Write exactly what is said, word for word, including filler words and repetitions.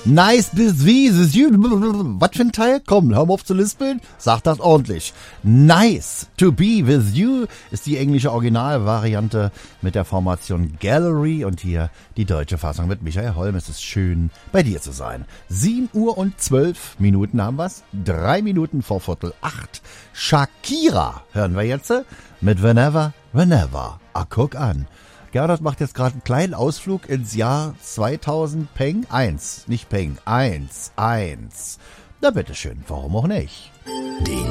Nice bis wie, was für ein Teil? Komm, hör mal auf zu lispeln, sag das ordentlich. Nice to be with you ist die englische Originalvariante mit der Formation Gallery und hier die deutsche Fassung mit Michael Holm. Es ist schön, bei dir zu sein. sieben Uhr und zwölf Minuten haben wir's, drei Minuten vor Viertel acht. Shakira hören wir jetzt mit Whenever, Whenever. Ah, guck an. Gernot macht jetzt gerade einen kleinen Ausflug ins Jahr zweitausend Peng eins. Nicht Peng, eins, eins. Na bitteschön, warum auch nicht? Die